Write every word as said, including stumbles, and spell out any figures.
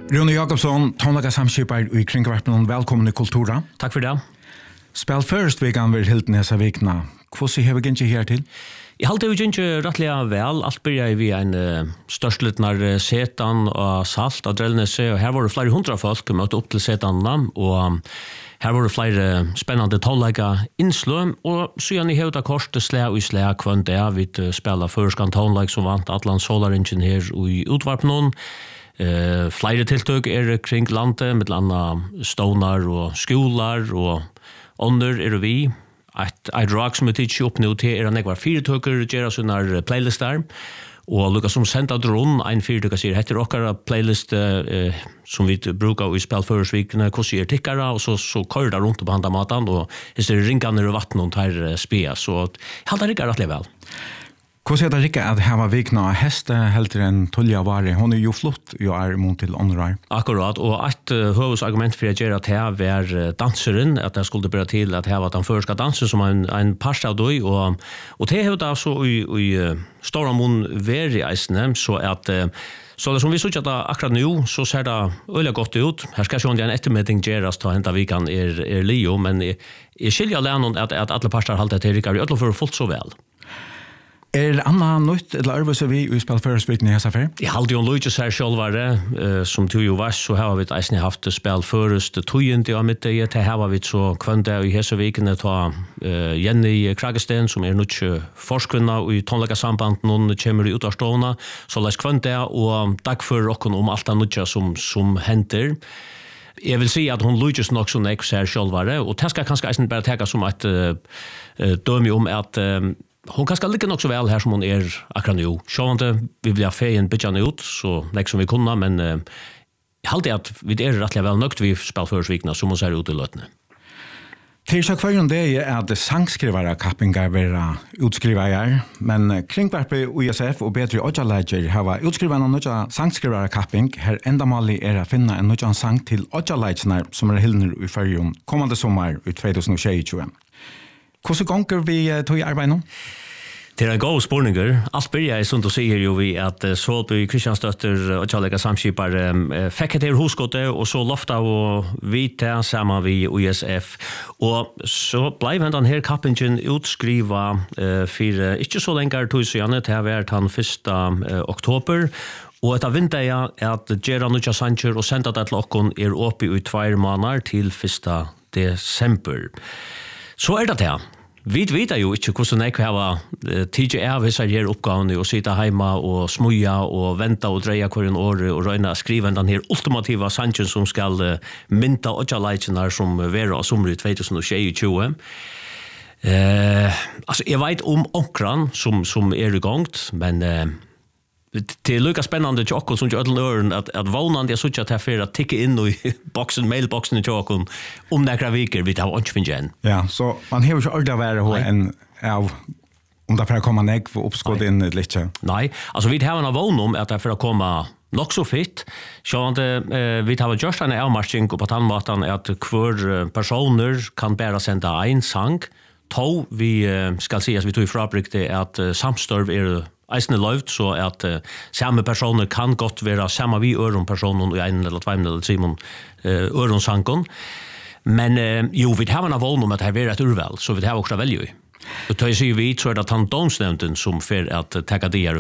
Rune Jakobsson, tonlaga samskipar i kringvarpen, velkommen i Kultura. Takk for det. Spel først vegan vil hilden hesa vikna. Hvordan har vi gynnt her til? Jeg halte vi gynnt rettelig vel. Alt byrja vi en uh, størstlittnar setan og salt av Drellnese, og her var det flere hundra folk møtte opp til setanene, og um, her var det flere spennende tonlaga innslø, og så gjerne i hevda kort slæ og slæ kvann det, vi spela førskan tonlag som vant Atlant Solaringen her i utvarpnån. Uh, flere tiltøk er kring landet, med landa stånar og skolar og ånder er vi. Et, et rak som er tidsi opp nå til er han ekvar fire tøker gjerra sånne playlistar, og lukka som senda dron ein fire tøker sier heter okkara playlist uh, som vi brukar i spelførersvikene, hvordan er tikkara, og så, så kører det rundt på handa matan, og hvis det ringar ned og vatten og tar spia, så helt det rikker rettelig vel. Hvordan er det ikke at her var vikna heste helter enn Tullia Vare? Hun er jo flott, jo er imot til åndrar. Akkurat, og et uh, høvesargument for å gjøre at her var uh, danseren, at det skulle bli til at her var den første dansen som en, en par av døy, og, og det er jo da så i, i uh, stor mån ver i eisene, så at uh, så som vi sier at akkurat nå, så ser det øyelig godt ut. Her skal ikke en ettermelding gjøres til å hente vikan er, er Leo, men jeg, jeg skiljer alene at, at alle parter halte til Rikard, jeg har fått så vel. Er det annet nytt, eller arbeidser vi i spelførersvikene i hese affær? Jeg halte jo en Luigi her sjølvare, uh, som du jo var, så har vi eisne haft spelførest tøyende av mitt det, til her har vi så kvønde i hese vikene ta uh, Jenny Kragesten, som er nødt forskvinna i tonlaga samband, noen kommer ut av stående, så les kvønde, og takk for okken om alt det nødt som, som henter. Jeg vil si at hun lykkes nok så nek ser sjølvare, og det skal kanskje eisne bare teka som et uh, døme om at uh, hon kanskje ligger nok så vel her som hon er akkurat nå. Sjåvande, vi vil ha feien bytjane ut, så nek som vi kunne, men uh, jeg halte at vi er rettelig vel nøkt vi spelførersvikene som hon ser ut i løtene. Tirsdag kvarjon det er at sangskrivare kappingar vera utskrivajar, men kringvarpe U S F og Bedre Odja-leger hava utskrivarna nødja sangskrivare kapping, her endamali er a finna en nødja sang til Odja-legerna som er hilner i fyrjon kommande sommar i tjuetusen tjue. Hvordan gonger vi tog i arbeid nå? Det er en god spurninger. Alt byrja er sånt å sier jo vi at Solby Kristianstøtter og Tjallega samskipar um, fikk et her hoskottet, og så lofta og vi til sammen vi i U S F. Og så blei vendan her kappingen utskriva uh, for uh, ikke så lenger tog siden, til å være den første uh, oktober. Og etter vindeia er at Gera Nutja Sanchez og senda det til okkon er oppi i tvær måneder til første desember. Så er det det. Vi vet jo ikke hvordan jeg har tid til av disse her oppgavene og sitte hjemme og smuja og vente og dreie hver en år og røyne å skrive den her ultimativa sangen som skal mynta Odja-leikene som være av sommer i tjuetusen tjue. Eh, altså, jeg vet om onkran som, som er i gang, men eh, det er lukka spennende til okkur som til ødelen øren at, at vånande jeg sutja til for å tikke inn i boksen, mailboksen til okkur om nekra viker vi tar ikke finne igjen. Ja, så man har ikke ordentlig å være en av om det er for å komme nek for oppskått inn litt ikke? Nei, altså vi har en vån om at det er for å komme nok så fitt. Så eh, vi har gjort en avmarsking på den måten at hver personer kan bare sende en sang. To vi eh, skal si at vi tog i frabrikte at uh, samstørv er eisne lovt, så at uh, samme personer kan godt være samme vi øronpersonen i en eller tvei eller tre uh, øronsankon. Men uh, jo, vi har en vån om at det er et urval, så vi har også velge. Og til å si vi, så er det han domsnevnden som fer at uh, teka de her